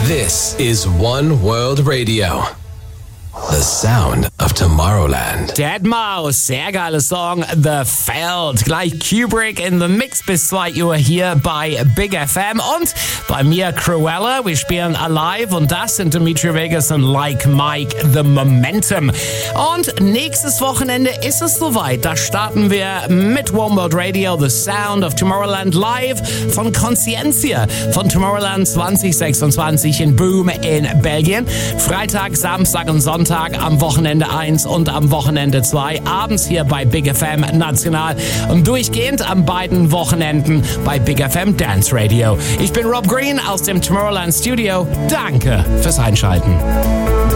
This is One World Radio. The sound of Tomorrowland. Deadmau5, sehr geiler Song, The Feld. Gleich Kubrick in the Mix bis 2 Uhr hier bei Big FM. Und bei mir Cruella. Wir spielen Alive und das sind Dimitri Vegas und Like Mike, The Momentum. Und nächstes Wochenende ist es soweit. Da starten wir mit One World Radio, The Sound of Tomorrowland live von Conscientia von Tomorrowland 2026 in Boom in Belgien. Freitag, Samstag und Sonntag am Wochenende 1 und am Wochenende 2, abends hier bei Big FM National und durchgehend an beiden Wochenenden bei Big FM Dance Radio. Ich bin Rob Green aus dem Tomorrowland Studio. Danke fürs Einschalten.